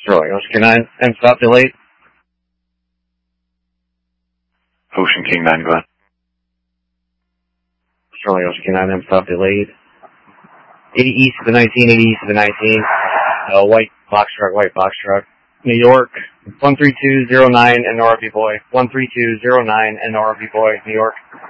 Charlie Oscar 9, and stop delayed. Ocean King 9, go ahead. Charlie Oscar 9, and stop delayed. 80 east of the 19, 80 east of the 19. White box truck. New York, 13209 and RV Boy. 13209 and RV Boy, New York.